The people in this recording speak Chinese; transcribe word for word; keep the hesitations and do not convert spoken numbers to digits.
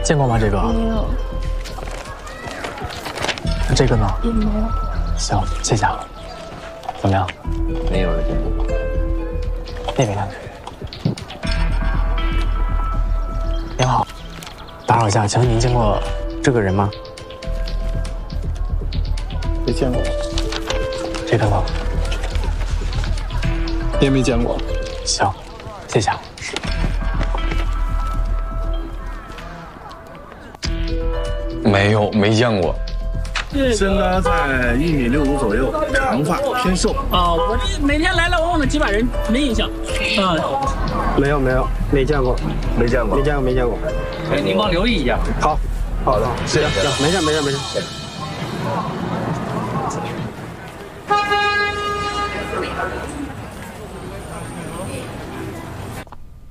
见过吗？这个没有。 这个呢？ 也没有。 行，谢谢啊。怎么样？ 没有人见过。 那边看。您好，打扰一下，请问您见过这个人吗？ 没见过。 这个呢？ 也没见过。 行，谢谢啊。 没有，没见过。 身高在一米六五左右，长发偏瘦。 啊，我这每天来来往往的几百人，没印象。啊， 没有没有，没见过， 没见过， 没见过，没见过。 哎，您帮留意一下。 好，好的， 谢谢， 行，没事没事没事。